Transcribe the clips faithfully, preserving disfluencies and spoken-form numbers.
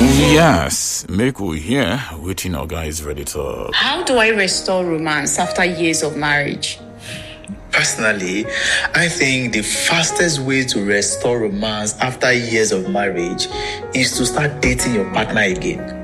Yes, make we hear waiting our guys ready to. How do I restore romance after years of marriage? Personally, I think the fastest way to restore romance after years of marriage is to start dating your partner again.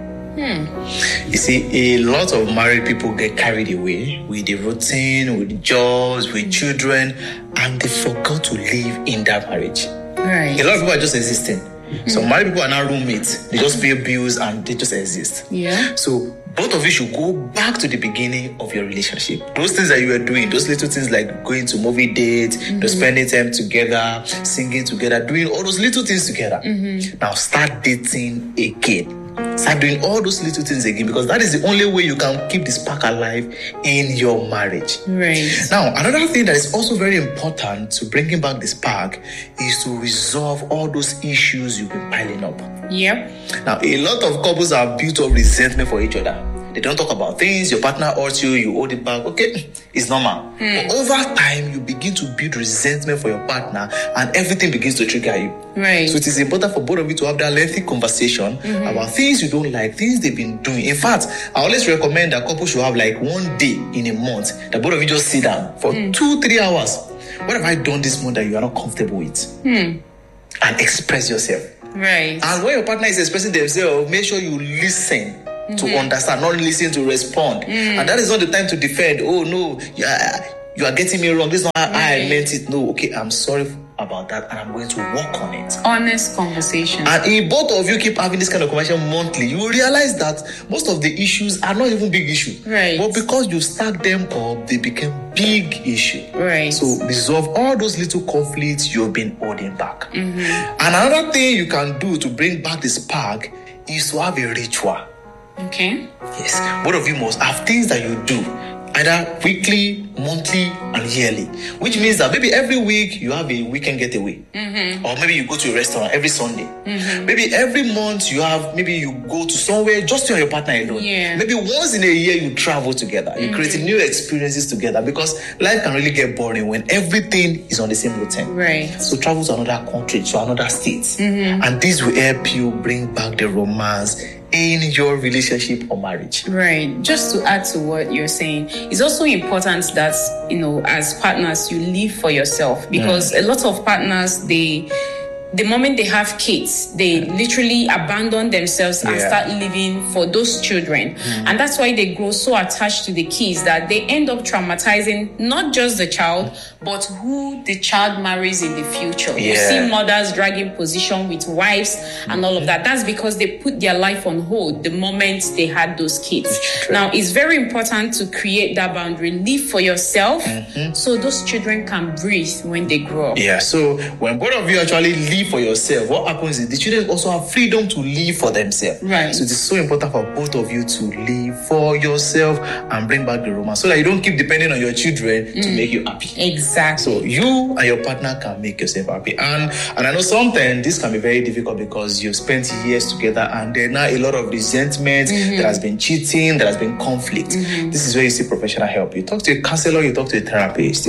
Hmm. You see, a lot of married people get carried away with the routine, with jobs, with children, and they forgot to live in that marriage. Right. A lot of people are just existing. Mm-hmm. So married people are now roommates. They just pay bills and they just exist. Yeah. So both of you should go back to the beginning of your relationship. Those things that you were doing, those little things like going to movie dates, mm-hmm. you know, spending time together, singing together, doing all those little things together. Mm-hmm. Now start dating again. Start doing all those little things again, because that is the only way you can keep the spark alive in your marriage. Right. Now, another thing that is also very important to bringing back the spark is to resolve all those issues you've been piling up. Yep. Now, a lot of couples are built up resentment for each other. They don't talk about things. Your partner hurts you, you hold it back. Okay, it's normal. Hmm. But over time, you begin to build resentment for your partner, and everything begins to trigger you. Right. So it is important for both of you to have that lengthy conversation mm-hmm. about things you don't like, things they've been doing. In fact, I always recommend that couples should have like one day in a month that both of you just sit down for mm. two, three hours. What have I done this month that you are not comfortable with? Hmm. And express yourself. Right. And when your partner is expressing themselves, make sure you listen. Mm-hmm. To understand, not listen to respond. Mm. And that is not the time to defend. Oh no, yeah, you are getting me wrong. This is not how right. I meant it. No, okay, I'm sorry about that, and I'm going to work on it. Honest conversation. And if both of you keep having this kind of conversation monthly, you will realize that most of the issues are not even big issues. Right. But because you stack them up, they become big issue. Right. So resolve all those little conflicts you've been holding back. Mm-hmm. And another thing you can do to bring back the spark is to have a ritual. Okay. Yes. Both of you must have things that you do, either weekly, monthly, and yearly. Which means that maybe every week you have a weekend getaway. Mm-hmm. Or maybe you go to a restaurant every Sunday. Mm-hmm. Maybe every month you have, maybe you go to somewhere just you and your partner alone. Yeah. Maybe once in a year you travel together. You mm-hmm. create new experiences together, because life can really get boring when everything is on the same routine. Right. So travel to another country, to another state. Mm-hmm. And this will help you bring back the romance in your relationship or marriage. Right. Just to add to what you're saying, it's also important that, you know, as partners, you live for yourself, because mm. a lot of partners, they, the moment they have kids, they literally abandon themselves and yeah. start living for those children. Mm. And that's why they grow so attached to the kids that they end up traumatizing not just the child, but who the child marries in the future. Yeah. You see mothers dragging position with wives mm-hmm. and all of that. That's because they put their life on hold the moment they had those kids. Now, it's very important to create that boundary. Live for yourself mm-hmm. so those children can breathe when they grow up. Yeah, so when both of you actually live for yourself, what happens is the children also have freedom to live for themselves. Right. So it is so important for both of you to live for yourself and bring back the romance, so that you don't keep depending on your children mm. to make you happy. Exactly. So you and your partner can make yourself happy. And and I know sometimes this can be very difficult because you've spent years together, and there's now a lot of resentment, mm-hmm. there has been cheating, there has been conflict. Mm-hmm. This is where you see professional help. You talk to a counselor, you talk to a therapist.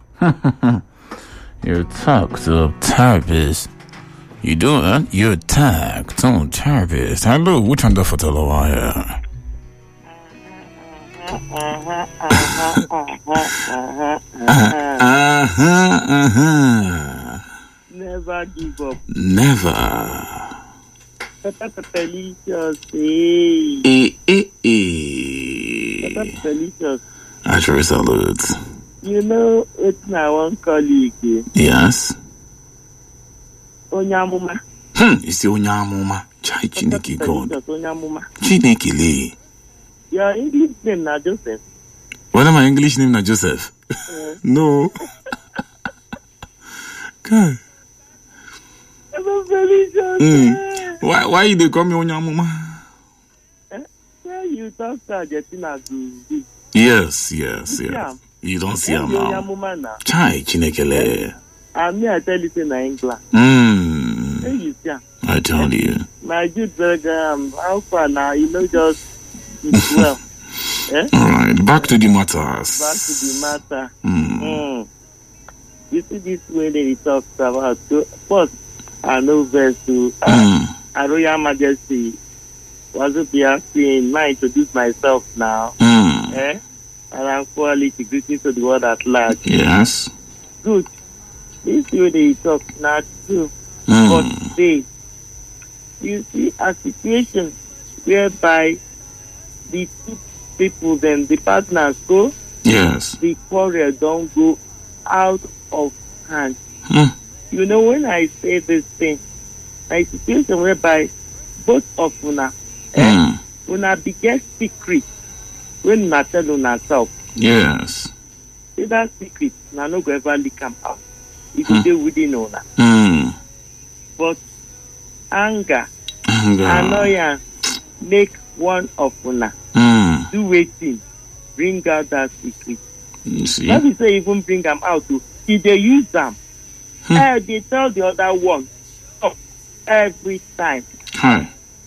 You talk to a therapist. You do it? You talk to a therapist. Hello, which one the photo wire? Uh-huh, uh-huh. Never give up. Never. Delicious, eh? Eh, eh, eh. Delicious. Actually, salute. You know, it's my one colleague. Yes. Onyamuma. Hmm, it's the Onyamuma. Chai Chineke God. Onyamuma. Chineke Le. Your English name na Joseph. What am my English name na Joseph? Uh, no. God. Mm. Why why you they call me Onyamuma? Eh? Yeah, you talk to Argentina to Yes, yes, yes. Yeah. You don't see him now. Chai Chineke Le. And me, I tell you in England. Mm. Hey, you see. I tell you. My good brother, um, how far now? You know, just well. Eh? All right, back to the matters. Back to the matter. Mm. Mm. You see this way that he talks about. So, first, I know verse to uh, mm. Our Royal Majesty, Wazobia saying, may I introduce myself now? Mm. Eh? And I'm quality greeting to the world at large. Yes. Good. This way they talk, not true. Mm. But today, you see a situation whereby the two people, then the partners go, Yes. the quarrel don't go out of hand. Mm. You know, when I say this thing, a situation whereby both of una, eh, Mm. una biggest secret, when una tell una self, Yes. say that secret, na no go ever leak am out. It will Mm. be within una. Mm. But anger, Anger. annoyance, make one of una Mm. do waiting, bring out that secret. You see? Let me say even bring them out too. If they use them, Hmm. eh, they tell the other one stop every time. Hi.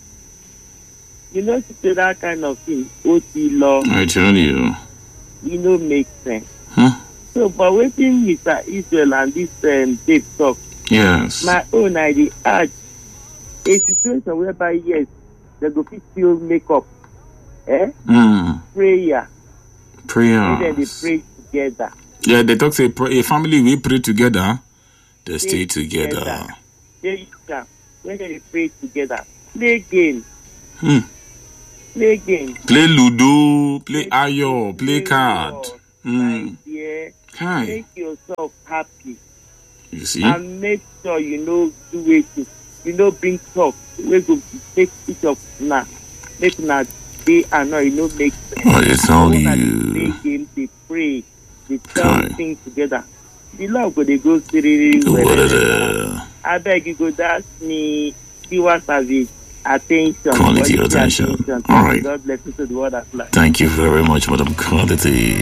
You know, to say that kind of thing, O T law, I tell you. you know, make sense. Huh? So, but waiting Mister Israel and this um, Dave talk, Yes. my own idea, add a situation whereby yes, they go fit still make up, eh? Mm. Prayer, Prayer. and then they pray together. Yeah, they talk say pray, a family we pray together, they stay Stay together. together. They can when they pray together, play game, Hmm. play game. Play Ludo, play Ayo, play card. Lord, Mm. my dear, Hi. make yourself happy You see? and make sure you know do it. You know bring talk. We go take each of now. Make na day and now you know make sense. Oh, it's all When they you. play game, they pray, they tell Hi. things together. The love go they go really well. What is it? I beg you go dash me viewer service attention. Quality attention. All right. God bless you to the world at large. Thank you very much, Madam Quality.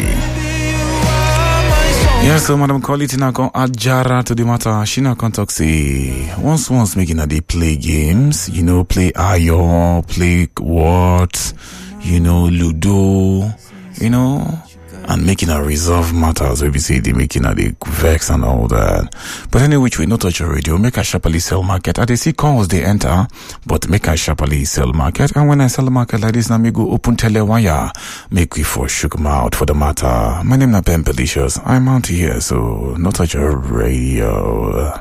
Yes, so Madam Quality now go Ajara to the matter. She now can talk say once once making a they play games, you know, play Ayo, play what, you know, Ludo, you know, and making a resolve matters where we say they making a they vex and all that. But anyway, which we not touch your radio, make a sharply sell market. I they see calls they enter, but make a sharply sell market. And when I sell market like this, now me go open telewire, make we for shook mouth for the matter. My name is Ben Pelicious. I'm out here, so not touch your radio.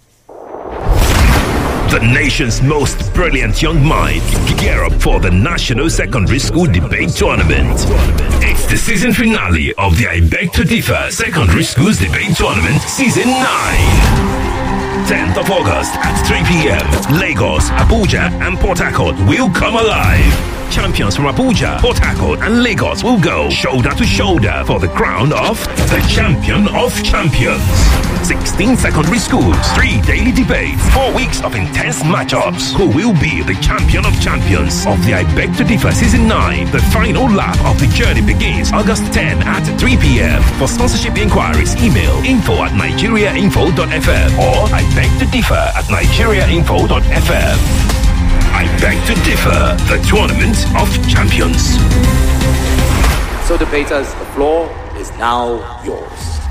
The nation's most brilliant young minds gear up for the National Secondary School Debate Tournament. It's the season finale of the I Beg to Differ Secondary Schools Debate Tournament Season nine. tenth of August at three p.m. Lagos, Abuja and Port Harcourt will come alive. Champions from Abuja, Port Harcourt and Lagos will go shoulder to shoulder for the crown of the Champion of Champions. sixteen secondary schools, three daily debates, four weeks of intense matchups. Who will be the Champion of Champions of the I Beg to Differ Season nine? The final lap of the journey begins August tenth at three p.m. For sponsorship inquiries, email info at nigeriainfo.fm or I beg to differ at nigeriainfo dot f m. I Beg to Differ, the Tournament of Champions. So debaters, the floor is now yours.